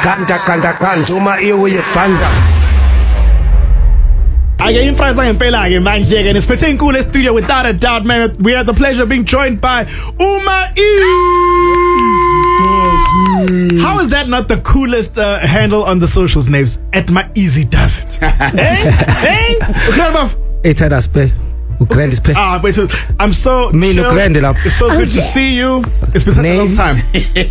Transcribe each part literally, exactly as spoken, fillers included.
Ganta ganta ganta uma iwe yefanda. Ake imfrasa ngempela ke manje ke nisiphethe inkulu studio without a doubt, man. We had the pleasure of being joined by Uma E. How is that not the coolest uh, handle on the socials, Naves? At my easy does it. Hey, hey, okay, It's at us pay. Grand is pay. Ah, wait, so I'm so Me no grand up. It's so good Oh, to yes. see you. It's been such a long time.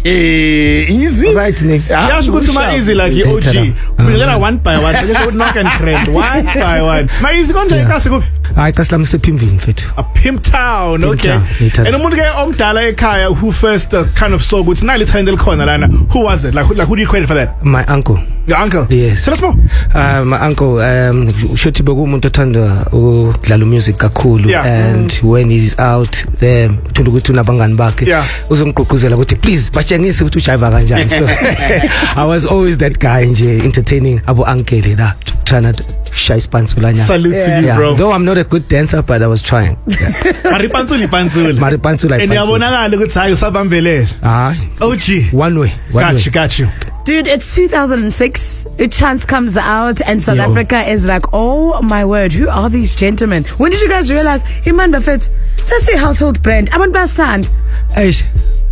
Easy. Right, Naves. Yeah, I should go to my easy like you O G. We're gonna one by one. I just would knock and trend one by one. My easy konje ikasi kuphi? Hayi kaslam sephimvini mfethu. A Pimp Town, Pimp okay. Town, Pimp And umuntu ke omdala ekhaya who first uh, kind of saw ukuthi nali handle khona lana. Who was it? Like who, like who do you credit for that? My uncle. Your uncle? Yes. Tell us more. Uh, my uncle um shothi bekumuntu othanda ukudlala music kakhulu, Yeah. and mm. when he's out there uthola ukuthi unabangani bakhe Yeah. uzongqoquzela ukuthi please batshengise ukuthi ujive kanjani. So I was always that guy nje entertaining abo uncle la trying to shy spansulanya. Salute to you, Yeah. bro. Though I'm not a good dancer, but I was trying. Maripansuli pansuli. Maripansula And yabonakala ukuthi hayi usabambelele. Ah, O G. one way, one Got way. you, got you. Dude, it's two thousand six. A chance comes out, and South Yo. Africa is like, oh my word, who are these gentlemen? When did you guys realize Iman Buffett? That's a household brand. I'm on best stand. Eish.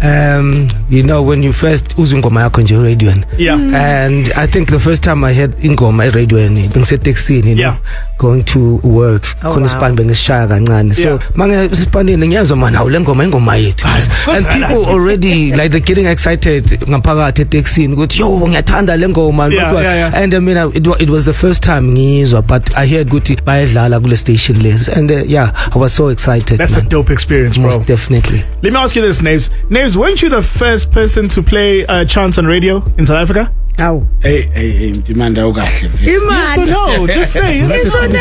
Um, you know, when you first uzungoma yakho nje radio, Yeah. Mm. and I think the first time I heard ingoma radio ni bengise taxi, you know, Yeah. going to work, Oh, khona wow. ispan bengishaya kancane. So Yeah. mange ispanini ngiyazwa mana hawu le ngoma ingoma yethu. And people already like they're getting excited ngaphakathi etaxini ukuthi yo ngiyathanda le ngoma. Yeah, yeah, yeah. And I mean uh, it, wa- it was the first time ngizwa, but I heard ukuthi bayadlala kule station les, and uh, yeah, I was so excited. That's man. a dope experience, bro. Most definitely. Let me ask you this, Naves. Naves, weren't you the first person to play uh, chants on radio in South Africa? How? Hey, hey, hey, Mtimanda ukahle. Yes or Iman, no? Just say. it's your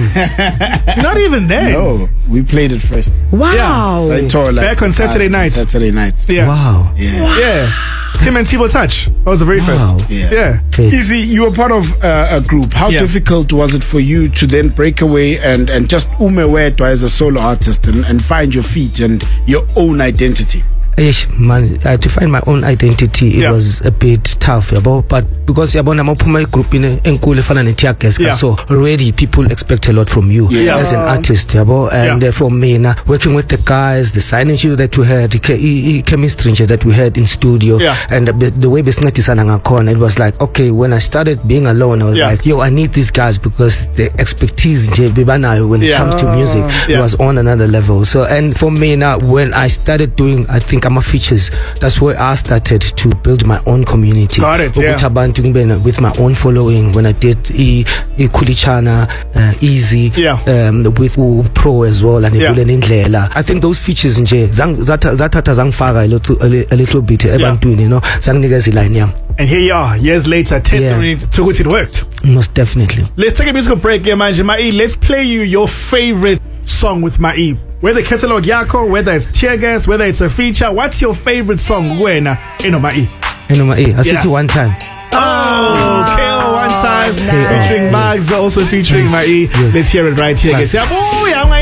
names. Not even then. No, we played it first. Wow. So I told, like, Back on Saturday uh, nights. Saturday nights. Yeah. Wow. Yeah. Yeah. Him and Thibaut Touch. That was the very Wow. first. Yeah. Yeah. Faith. Easy, you were part of uh, a group. How Yeah. difficult was it for you to then break away and, and just umewetwa as a solo artist and, and find your feet and your own identity? Yes, man, uh, to find my own identity, it Yeah. was a bit tough, yabo, but because yabona mawuphuma group in enkulu efana neTiagas, Yeah. so already people expect a lot from you Yeah. as an artist, yabo, and Yeah. uh, for me now working with the guys, the synergy that we had, the che- i- i- chemistry nje that we had in studio, Yeah. and the, the way besinatisana ngakhona, it was like, okay, when I started being alone, I was Yeah. like, yo, I need these guys because the expertise nje bebanayo when it Yeah. comes to music Yeah. was on another level. So, and for me now, when I started doing, I think I'm a features, that's where I started to build my own community. Got it, yeah. Ukuthi abantu ngibe na- with my own following. When I did i, i Kulichana, uh, Easy, Yeah. um, with U Pro as well, and Yeah. Ivule Nindlela. I think those features nje zang- zata- zathatha zangifaka a little, a li- a little bit ebantwini, you know, zanginikeza iline yami. And here you are, years later, testimony Yeah. to which it worked. Most definitely. Let's take a musical break here, manje. Mai, let's play you your favorite song with Mai. Whether catalog yako, whether it's tear gas, whether it's a feature, what's your favorite song? Wena, ino Mai. You know, my, I said Yeah. it one time. Oh, K O one time, nice. featuring Mags, also featuring Mai. Let's hear it right here. Classic. Siyabuya,